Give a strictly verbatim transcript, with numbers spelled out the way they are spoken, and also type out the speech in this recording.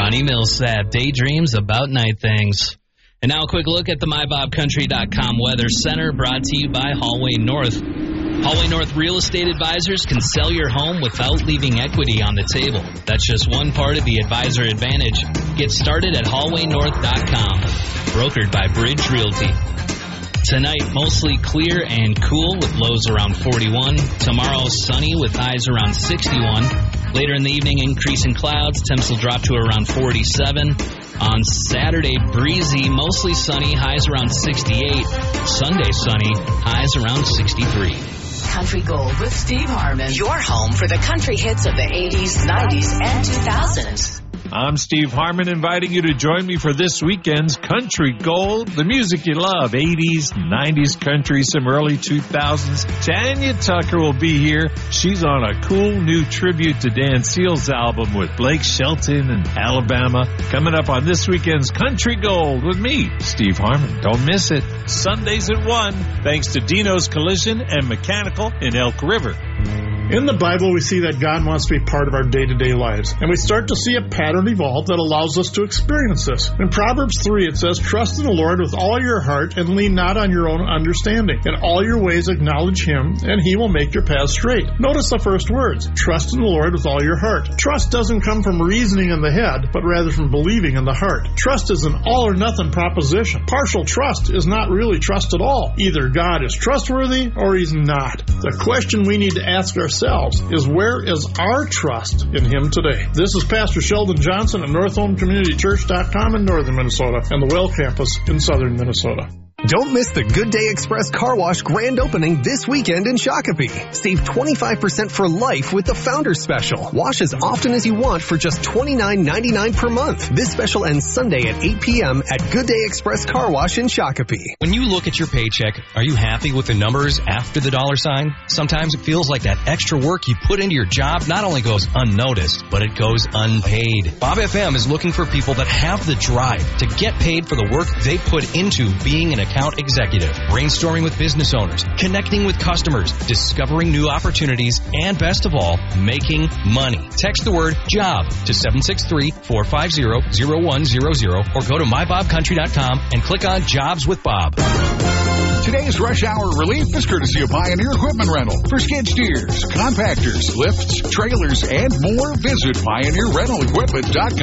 Ronnie Millsap, Daydreams About Night Things. And now a quick look at the my bob country dot com Weather Center, brought to you by Hallway North. Hallway North Real Estate Advisors can sell your home without leaving equity on the table. That's just one part of the advisor advantage. Get started at hallway north dot com. Brokered by Bridge Realty. Tonight, mostly clear and cool with lows around forty-one. Tomorrow, sunny with highs around sixty-one. Later in the evening, increasing clouds. Temps will drop to around forty-seven. On Saturday, breezy, mostly sunny, highs around sixty-eight. Sunday, sunny, highs around sixty-three. Country Gold with Steve Harmon. Your home for the country hits of the eighties, nineties, and two thousands. I'm Steve Harmon, inviting you to join me for this weekend's Country Gold, the music you love, eighties, nineties country, some early two thousands. Tanya Tucker will be here. She's on a cool new tribute to Dan Seals album with Blake Shelton and Alabama. Coming up on this weekend's Country Gold with me, Steve Harmon. Don't miss it. Sundays at one, thanks to Dino's Collision and Mechanical in Elk River. In the Bible, we see that God wants to be part of our day-to-day lives, and we start to see a pattern evolve that allows us to experience this. In Proverbs three, it says, "Trust in the Lord with all your heart and lean not on your own understanding. In all your ways acknowledge Him, and He will make your paths straight." Notice the first words, trust in the Lord with all your heart. Trust doesn't come from reasoning in the head, but rather from believing in the heart. Trust is an all-or-nothing proposition. Partial trust is not really trust at all. Either God is trustworthy or He's not. The question we need to ask ourselves is, where is our trust in Him today? This is Pastor Sheldon Johnson at North Home Community Church dot com in northern Minnesota and the Well Campus in southern Minnesota. Don't miss the Good Day Express Car Wash grand opening this weekend in Shakopee. Save twenty-five percent for life with the Founders Special. Wash as often as you want for just twenty-nine ninety-nine per month. This special ends Sunday at eight p.m. at Good Day Express Car Wash in Shakopee. When you look at your paycheck, are you happy with the numbers after the dollar sign? Sometimes it feels like that extra work you put into your job not only goes unnoticed, but it goes unpaid. Bob F M is looking for people that have the drive to get paid for the work they put into being an account executive, brainstorming with business owners, connecting with customers, discovering new opportunities, and best of all, making money. Text the word JOB to seven six three, four five zero, zero one zero zero or go to my bob country dot com and click on Jobs with Bob. Today's Rush Hour Relief is courtesy of Pioneer Equipment Rental. For skid steers, compactors, lifts, trailers, and more, visit pioneer rental equipment dot com.